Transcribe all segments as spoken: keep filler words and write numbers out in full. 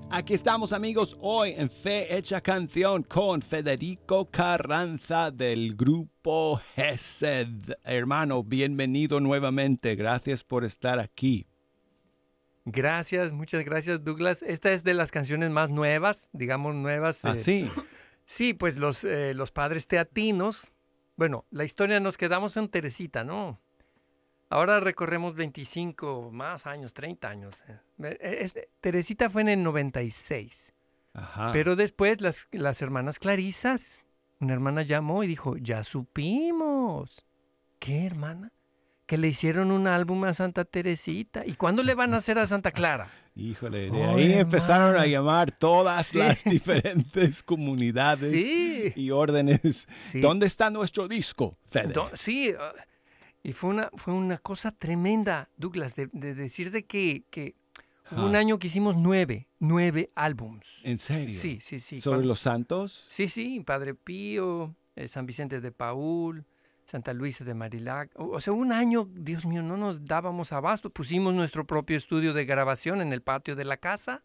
Aquí estamos, amigos, hoy en Fe Hecha Canción con Federico Carranza del grupo Gesed. Hermano, bienvenido nuevamente. Gracias por estar aquí. Gracias, muchas gracias, Douglas. Esta es de las canciones más nuevas, digamos nuevas. ¿Ah, eh, sí? Sí, pues los, eh, los padres teatinos. Bueno, la historia nos quedamos en Teresita, ¿no? Ahora recorremos veinticinco más años, treinta años. Eh, es- Teresita fue en el noventa y seis. Ajá. Pero después las, las hermanas Clarisas, una hermana llamó y dijo, ya supimos. ¿Qué, hermana? Que le hicieron un álbum a Santa Teresita. ¿Y cuándo le van a hacer a Santa Clara? Híjole, de Oh, ahí empezaron hermana. a llamar todas Sí. las diferentes comunidades Sí, y órdenes. sí, ¿Dónde está nuestro disco, Fede? do- sí. uh, Y fue una, fue una cosa tremenda, Douglas, de, de decir de que, que hubo un Ajá. año que hicimos nueve, nueve álbums. ¿En serio? Sí, sí, sí. ¿Sobre cuan- los santos? Sí, sí, Padre Pío, eh, San Vicente de Paúl, Santa Luisa de Marilac. O, o sea, un año, Dios mío, no nos dábamos abasto. Pusimos nuestro propio estudio de grabación en el patio de la casa.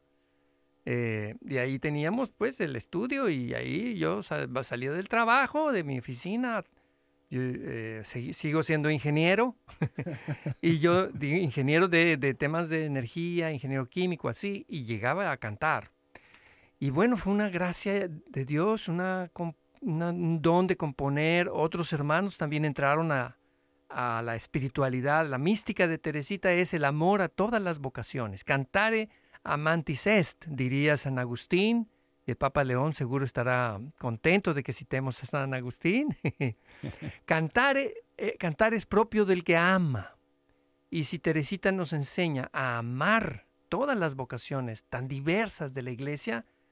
Eh, y ahí teníamos pues el estudio y ahí yo sal- salía del trabajo, de mi oficina. Yo eh, segui- sigo siendo ingeniero y yo digo, ingeniero de, de temas de energía, ingeniero químico, así, y llegaba a cantar. Y bueno, fue una gracia de Dios, una, com- una- un don de componer. Otros hermanos también entraron a, a la espiritualidad. La mística de Teresita es el amor a todas las vocaciones. Cantare amantis est, diría San Agustín. Y el Papa León seguro estará contento de que citemos a San Agustín. Cantare, eh, cantar es propio del que ama. Y si Teresita nos enseña a amar todas las vocaciones tan diversas de la iglesia,